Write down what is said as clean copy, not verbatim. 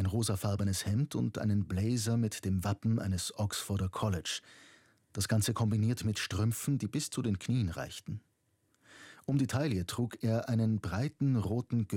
rosafarbenes Hemd und einen Blazer mit dem Wappen eines Oxforder College. Das Ganze kombiniert mit Strümpfen, die bis zu den Knien reichten. Um die Taille trug er einen breiten roten